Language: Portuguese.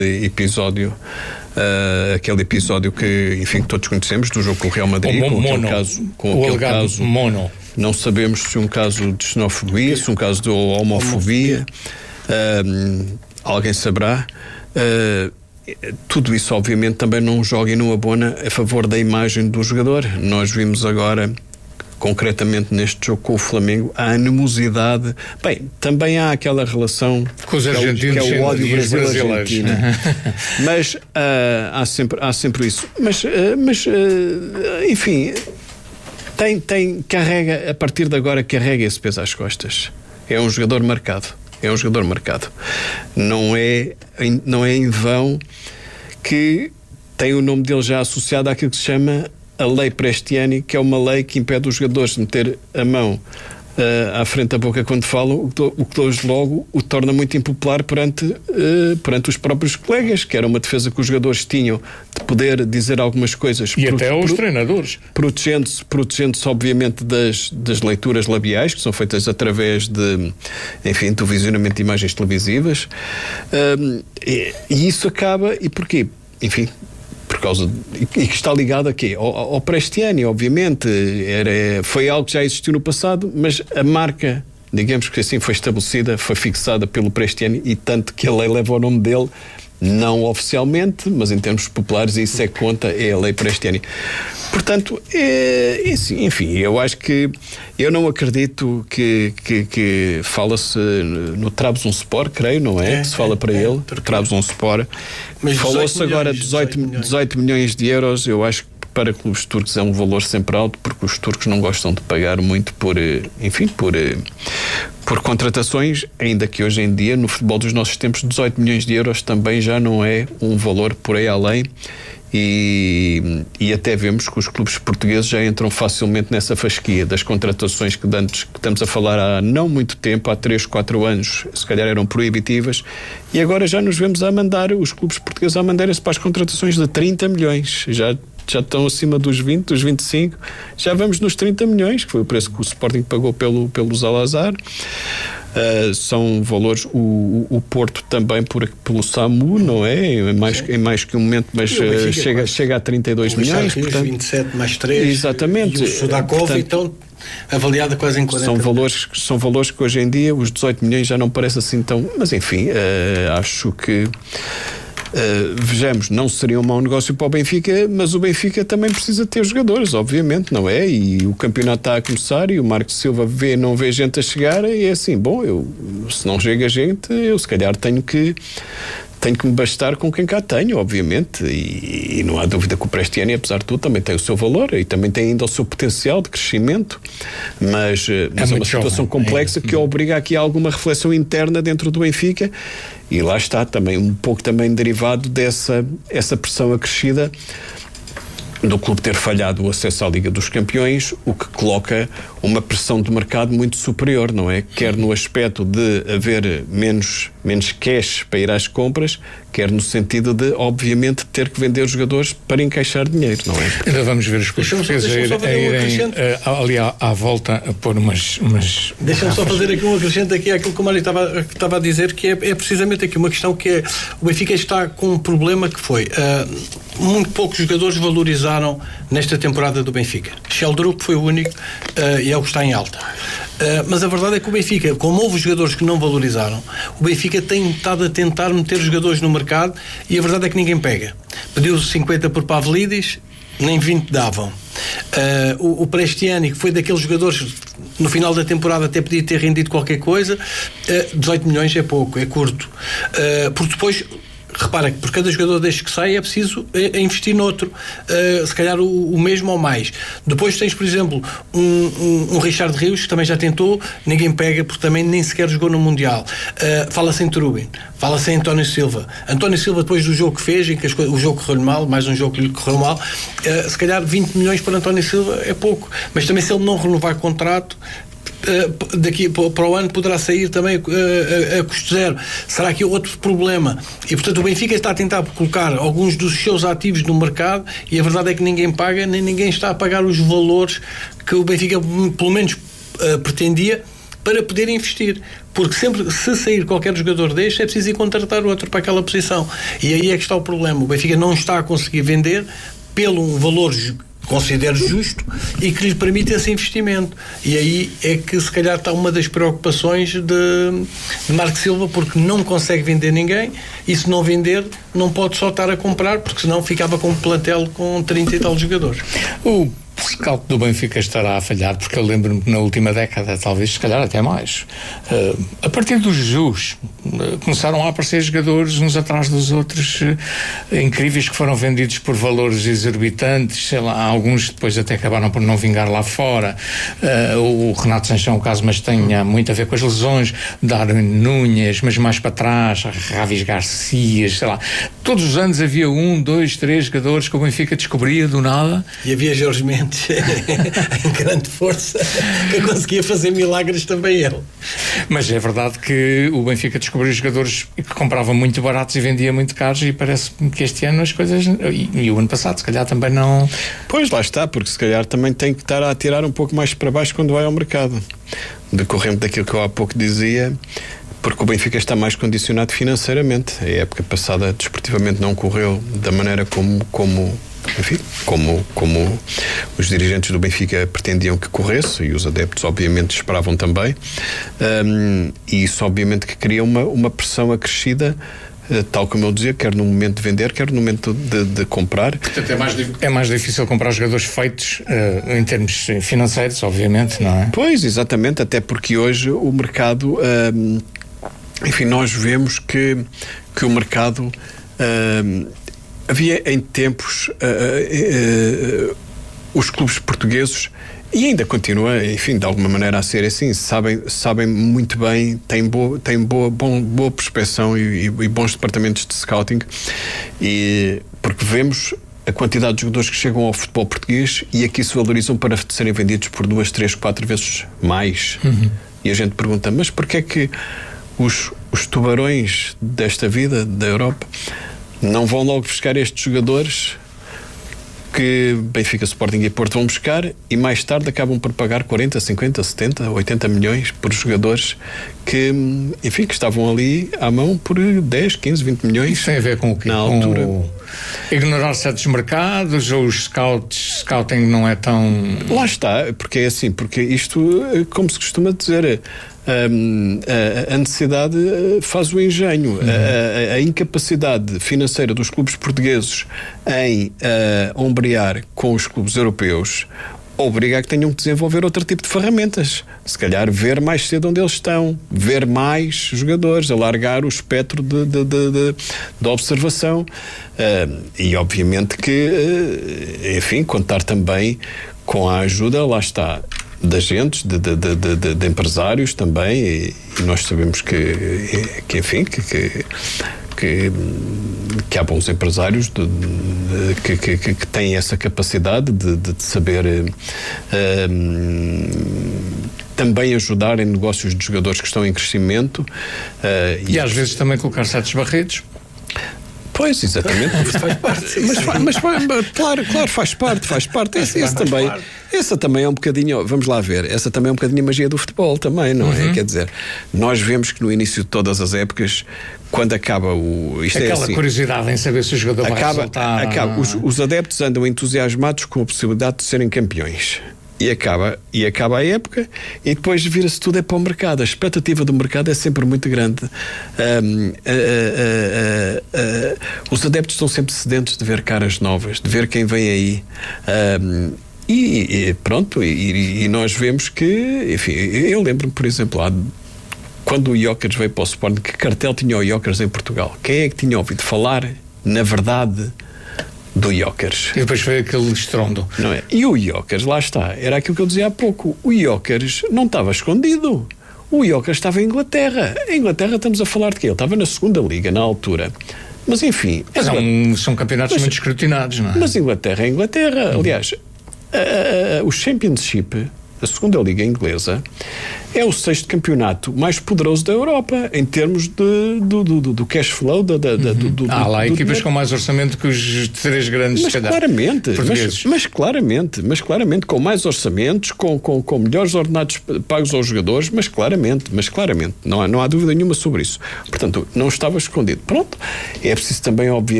episódio, aquele episódio que, enfim, que todos conhecemos, do jogo com o Real Madrid, com aquele caso mono. Não sabemos se um caso de xenofobia, se um caso de homofobia, alguém saberá. Tudo isso obviamente também não joga e não abona a favor da imagem do jogador. Nós vimos agora, concretamente neste jogo com o Flamengo, a animosidade. Bem, também há aquela relação com os argentinos, que é o ódio Brasil-Argentina. Mas há sempre isso. Mas enfim, carrega, a partir de agora, carrega esse peso às costas. É um jogador marcado. Não é em vão que tem o nome dele já associado àquilo que se chama a Lei Prestiani, que é uma lei que impede os jogadores de meter a mão à frente da boca quando falam, o que hoje logo o torna muito impopular perante os próprios colegas, que era uma defesa que os jogadores tinham de poder dizer algumas coisas. E até os treinadores. Protegendo-se obviamente das leituras labiais, que são feitas através do visionamento de imagens televisivas. E isso acaba, e porquê? Enfim, e que está ligado a quê? Ao Prestiani, obviamente. Foi algo que já existiu no passado, mas a marca, digamos que assim, foi estabelecida, foi fixada pelo Prestiani, e tanto que a lei leva o nome dele, não oficialmente, mas em termos populares, isso é que conta, é a Lei Prestiani. Portanto, enfim, eu acho que eu não acredito que fala-se no Trabzonspor, creio, não é? Que se fala para ele, Trabzonspor. Mas falou-se agora 18 milhões de euros. Eu acho que para clubes turcos é um valor sempre alto, porque os turcos não gostam de pagar muito por contratações, ainda que hoje em dia, no futebol dos nossos tempos, 18 milhões de euros também já não é um valor por aí além. E até vemos que os clubes portugueses já entram facilmente nessa fasquia das contratações que antes, que estamos a falar há não muito tempo, há 3, 4 anos, se calhar eram proibitivas, e agora já nos vemos os clubes portugueses a mandarem-se para as contratações de 30 milhões, já estão acima dos 20, dos 25, já vamos nos 30 milhões, que foi o preço que o Sporting pagou pelo Zalazar. São valores, o Porto também pelo SAMU, não é? Em mais que um momento, mas chega a 32 milhões. Portanto, 27 mais 3. Exatamente. E o Sudakov, então, avaliado quase em 40 são valores que hoje em dia, os 18 milhões já não parece assim tão... Mas enfim, acho que... vejamos, não seria um mau negócio para o Benfica, mas o Benfica também precisa ter jogadores, obviamente, não é? E o campeonato está a começar e o Marcos Silva não vê gente a chegar, e é assim, se não chega gente, eu se calhar tenho que me bastar com quem cá tenho, obviamente, e não há dúvida que o Prestiani, apesar de tudo, também tem o seu valor e também tem ainda o seu potencial de crescimento, mas é uma situação complexa que obriga aqui a alguma reflexão interna dentro do Benfica, e lá está também um pouco também derivado essa pressão acrescida do clube ter falhado o acesso à Liga dos Campeões, o que coloca uma pressão de mercado muito superior, não é? Quer no aspecto de haver menos cash para ir às compras, quer no sentido de, obviamente, ter que vender os jogadores para encaixar dinheiro, não é? Ainda vamos ver os clubes a irem ali à volta a pôr umas Deixa-me só fazer aqui um acrescento aqui àquilo que o Mário estava a dizer, que é precisamente aqui uma questão que é: o Benfica está com um problema que foi muito poucos jogadores valorizaram nesta temporada do Benfica. Sheldrup foi o único e é o que está em alta. Mas a verdade é que o Benfica, como houve jogadores que não valorizaram, o Benfica tem estado a tentar meter jogadores no mercado, e a verdade é que ninguém pega. Pediu 50 por Pavlidis, nem 20 davam. O Prestiani, que foi daqueles jogadores no final da temporada até podia ter rendido qualquer coisa, 18 milhões é pouco, é curto, porque depois repara que por cada jogador deste que sai é preciso investir noutro, se calhar o mesmo ou mais. Depois tens, por exemplo, um Richard Rios, que também já tentou, ninguém pega porque também nem sequer jogou no Mundial. Fala-se em Trubin, fala-se em António Silva, depois do jogo que fez, em que o jogo correu mal, mais um jogo que lhe correu mal, se calhar 20 milhões para António Silva é pouco, mas também se ele não renovar contrato, daqui para o ano poderá sair também a custo zero. Será aqui outro problema? E portanto o Benfica está a tentar colocar alguns dos seus ativos no mercado, e a verdade é que ninguém paga, nem ninguém está a pagar os valores que o Benfica pelo menos pretendia, para poder investir. Porque sempre, se sair qualquer jogador deste, é preciso ir contratar outro para aquela posição. E aí é que está o problema. O Benfica não está a conseguir vender pelo um valor considero justo e que lhe permite esse investimento. E aí é que se calhar está uma das preocupações de Marco Silva, porque não consegue vender ninguém, e se não vender não pode só estar a comprar, porque senão ficava com um plantel com 30 e tal jogadores. O scout do Benfica estará a falhar, porque eu lembro-me que na última década, talvez se calhar até mais, a partir do Jesus começaram a aparecer jogadores uns atrás dos outros, incríveis, que foram vendidos por valores exorbitantes, sei lá, alguns depois até acabaram por não vingar lá fora. O Renato Sanches é um caso, mas tem muito a ver com as lesões. Darwin Núñez, mas mais para trás, Ravis Garcias, sei lá, todos os anos havia 1, 2, 3 jogadores que o Benfica descobria do nada. E havia Jorge Mendes em grande força, que conseguia fazer milagres também ele. Mas é verdade que o Benfica descobriu jogadores que compravam muito baratos e vendia muito caros, e parece-me que este ano as coisas, e o ano passado se calhar também não... Pois, lá está, porque se calhar também tem que estar a atirar um pouco mais para baixo quando vai ao mercado, decorrente daquilo que eu há pouco dizia, porque o Benfica está mais condicionado financeiramente. A época passada desportivamente não correu da maneira como os dirigentes do Benfica pretendiam que corresse, e os adeptos obviamente esperavam também, e isso obviamente que cria uma pressão acrescida, tal como eu dizia, quer no momento de vender, quer no momento de comprar. Portanto, é mais difícil comprar jogadores feitos em termos financeiros, obviamente, não é? Pois, exatamente, até porque hoje o mercado, enfim, nós vemos que o mercado, havia em tempos os clubes portugueses, e ainda continua, enfim, de alguma maneira a ser assim, sabem muito bem, têm boa prospecção e bons departamentos de scouting, e porque vemos a quantidade de jogadores que chegam ao futebol português e aqui se valorizam para serem vendidos por 2, 3, 4 vezes mais. E a gente pergunta, mas porquê é que os tubarões desta vida, da Europa, não vão logo buscar estes jogadores que Benfica, Sporting e Porto vão buscar, e mais tarde acabam por pagar 40, 50, 70, 80 milhões por jogadores que, enfim, que estavam ali à mão por 10, 15, 20 milhões. Isso tem a ver com o quê? Na altura. Ignorar certos mercados, ou os scouting não é tão... Lá está, porque é assim, porque isto, como se costuma dizer, a necessidade faz o engenho. A incapacidade financeira dos clubes portugueses em ombrear com os clubes europeus obriga a que tenham que desenvolver outro tipo de ferramentas. Se calhar ver mais cedo onde eles estão, ver mais jogadores, alargar o espectro de observação, e obviamente que, enfim, contar também com a ajuda, lá está, de agentes, de empresários também, e nós sabemos que enfim, que há bons empresários que têm essa capacidade de saber também ajudar em negócios de jogadores que estão em crescimento, e às vezes também colocar certos barretos. Pois, exatamente. Faz parte. Mas claro, faz parte. Essa também é um bocadinho, vamos lá ver, essa também é um bocadinho a magia do futebol também, não é? Quer dizer, nós vemos que no início de todas as épocas, quando acaba aquela curiosidade em saber se o jogador vai resultar. Os adeptos andam entusiasmados com a possibilidade de serem campeões. E acaba a época, e depois vira-se tudo para o mercado. A expectativa do mercado é sempre muito grande. Os adeptos estão sempre sedentos de ver caras novas, de ver quem vem aí. Pronto, e nós vemos que, enfim, eu lembro-me, por exemplo, quando o Jóqueres veio para o Sporting, que cartel tinha o Jóqueres em Portugal? Quem é que tinha ouvido falar, na verdade, do Jóqueres? E depois foi aquele estrondo. Não é? E o Jóqueres, lá está, era aquilo que eu dizia há pouco, o Jóqueres não estava escondido. O Jóqueres estava em Inglaterra. Em Inglaterra estamos a falar de quê? Ele estava na segunda liga, na altura. Mas enfim... São campeonatos muito escrutinados, não é? Mas Inglaterra é Inglaterra. Aliás, o Championship a segunda liga inglesa é o 6º campeonato mais poderoso da Europa em termos do cash flow. Há lá equipas com mais orçamento que os 3 grandes, mas se calhar, claramente, portugueses. mas claramente, com mais orçamentos, com melhores ordenados pagos aos jogadores, mas claramente, não há dúvida nenhuma sobre isso. Portanto, não estava escondido. Pronto, é preciso também, obviamente,